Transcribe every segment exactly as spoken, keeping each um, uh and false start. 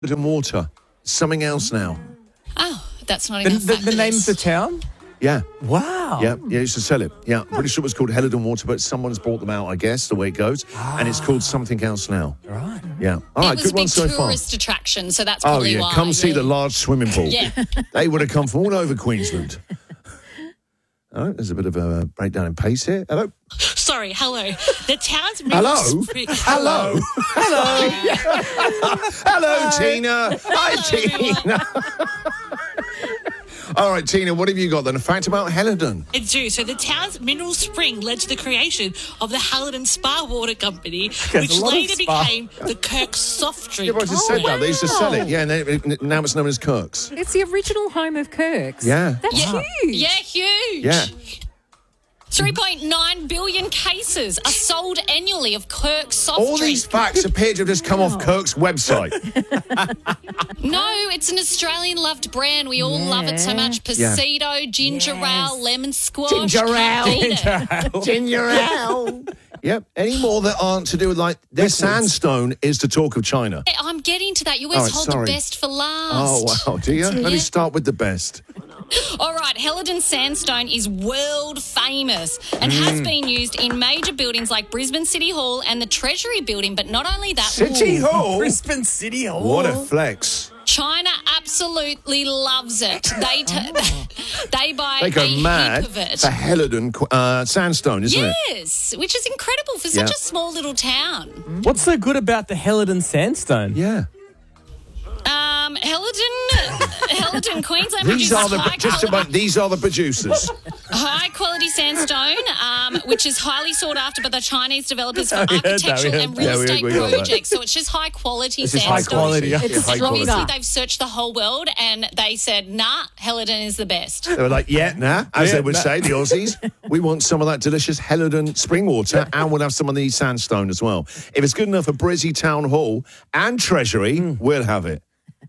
and water. Something else now. Oh, that's not The, enough. the, the name of the town? Yeah. Wow. Yeah, yeah, used to sell it. Yeah, pretty sure it was called Helidon Water, but someone's brought them out, I guess, the way it goes. Ah. And it's called something else now. Right. Yeah. All it right, was good a big one so far. tourist attraction, so that's Oh, probably yeah, why. come see yeah. the large swimming pool. Yeah. They would have come from all over Queensland. All right, there's a bit of a breakdown in pace here. Hello? Sorry, hello. The town's Hello? Spring- Hello? Hello? Hello, Tina. Hi, Tina. All right, Tina, what have you got then? A fact about Helidon? I do. So the town's mineral spring led to the creation of the Halidon Spa Water Company, which a lot of later spa. became the Kirk soft drink. Yeah, but I just said that. They used to sell it. Yeah, now, now it's known as Kirk's. It's the original home of Kirk's. Yeah. That's Yeah. huge. Yeah, huge. Yeah. three point nine billion cases are sold annually of Kirk's soft All drink. these facts appear to have just come off Kirk's website. No, it's an Australian-loved brand. We all love it so much. Yeah. Pasito, ginger Yes. ale, lemon squash. Ginger ale. Can't beat it. Ginger ale. Yep. Any more that aren't to do with, like, their sandstone is the talk of China. Hey, I'm getting to that. You always Oh, hold sorry. the best for Oh, last. wow. Do you? Let me Yeah. start with the best. All right, Helidon sandstone is world famous and Mm. has been used in major buildings like Brisbane City Hall and the Treasury Building. But not only that, City Hall? Brisbane City Hall. What a flex. China absolutely loves it. They t- they buy They go a mad heap of it. for Helidon uh, sandstone, isn't it? Yes, which is incredible for such Yeah. a small little town. What's so good about the Helidon sandstone? Yeah. Um, Helidon, Helidon, Queensland These produces are the high, just quality, about these are the producers. high quality sandstone, um, which is highly sought after by the Chinese developers for Oh, we heard that, we architectural heard and that. real Yeah, we- estate we got that. projects. So it's just high quality This is sandstone. high quality. Yeah, It's high quality. stronger. Obviously, they've searched the whole world and they said, nah, Helidon is the best. They were like, yeah, nah, as Yeah, they would nah. say, the Aussies. We want some of that delicious Helidon spring water and we'll have some of the sandstone as well. If it's good enough for Brizzy Town Hall and Treasury, we'll have it.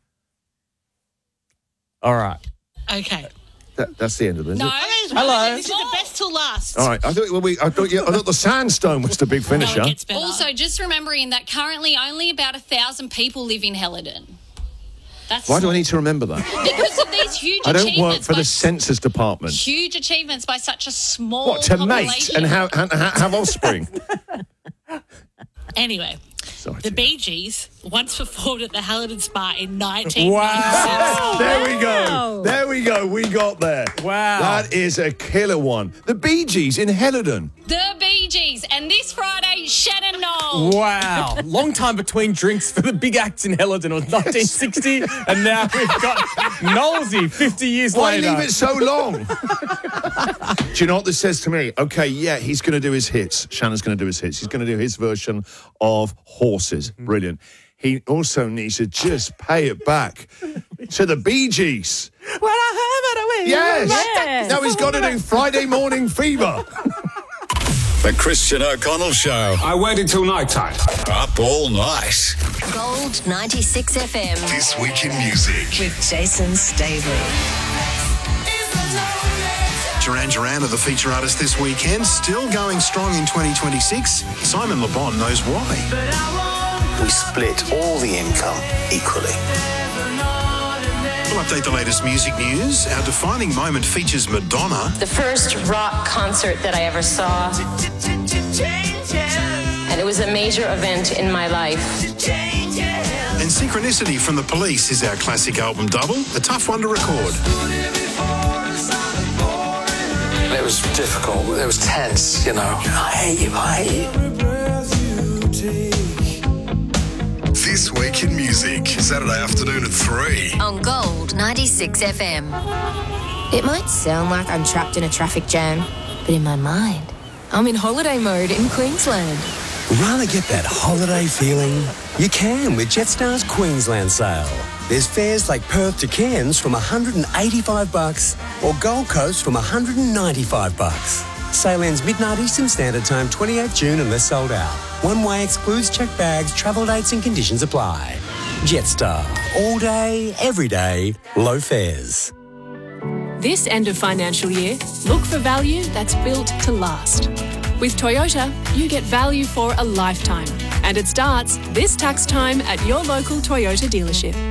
All right. Okay. That, that's the end of it. No. Hello. This is the best till last. All right. I thought, well, we, I, thought, yeah, I thought the sandstone was the big No, finisher. it gets better. Also, just remembering that currently only about a thousand people live in Helidon. That's Why do I need to remember that? because of these huge I don't achievements work for by the census department. huge achievements by such a small What, to mate population. and have, have, have offspring? Anyway, Sorry. the Tina. Bee Gees once performed at the Halidon Spa in nineteen ninety-six. Wow. There we go. There we go. We got there. Wow. That is a killer one. The Bee Gees in Helidon. The Bee Gees, and this Friday, Shannon Knoll. Wow. Long time between drinks for the big acts in Helidon was nineteen sixty, and now we've got Knowlesy fifty years Why later. leave it so long? Do you know what this says to me? Okay, yeah, he's going to do his hits. Shannon's going to do his hits. He's going to do his version of Horses. Brilliant. He also needs to just pay it back to the Bee Gees. When I have it away. Yes. Yes. Now he's got to do Friday Morning Fever. The Christian O'Connell Show. I waited till night time. Up all night. Gold ninety-six F M This Week in Music. with Jason Staveley. Duran Duran are the feature artist this weekend, still going strong in twenty twenty-six. Simon Le Bon knows why. We split all the income equally. We'll update the latest music news. Our defining moment features Madonna. The first rock concert that I ever saw. And it was a major event in my life. And Synchronicity from The Police is our classic album double, a tough one to record. It was difficult. It was tense, you know. I hate you, I hate you. This Week in Music. Saturday afternoon at three. On Gold ninety-six F M. It might sound like I'm trapped in a traffic jam, but in my mind, I'm in holiday mode in Queensland. Rather get that holiday feeling? You can with Jetstar's Queensland sale. There's fares like Perth to Cairns from one hundred eighty-five bucks or Gold Coast from one hundred ninety-five bucks. Sale ends midnight Eastern Standard Time, twenty-eighth June unless sold out. One way excludes checked bags, travel dates and conditions apply. Jetstar. All day, every day, low fares. This end of financial year, look for value that's built to last. With Toyota, you get value for a lifetime. And And it starts this tax time at your local Toyota dealership.